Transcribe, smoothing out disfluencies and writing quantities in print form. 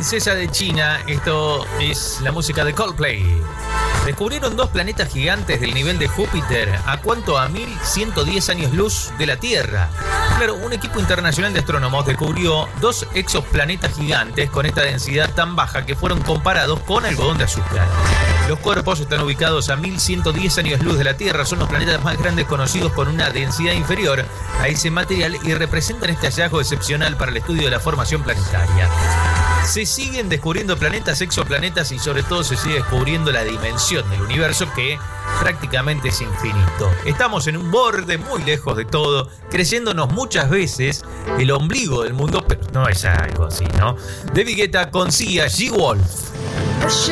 princesa de China. Esto es la música de Coldplay. Descubrieron dos planetas gigantes del nivel de Júpiter. ¿A cuánto? A 1110 años luz de la Tierra. Claro, un equipo internacional de astrónomos descubrió dos exoplanetas gigantes con esta densidad tan baja que fueron comparados con algodón de azúcar. Los cuerpos están ubicados a 1110 años luz de la Tierra. Son los planetas más grandes conocidos con una densidad inferior a ese material y representan este hallazgo excepcional para el estudio de la formación planetaria. Se siguen descubriendo planetas, exoplanetas y sobre todo se sigue descubriendo la dimensión del universo que prácticamente es infinito. Estamos en un borde muy lejos de todo, creyéndonos muchas veces el ombligo del mundo, pero no es algo así, ¿no? David Guetta con Sia, G-Wolf.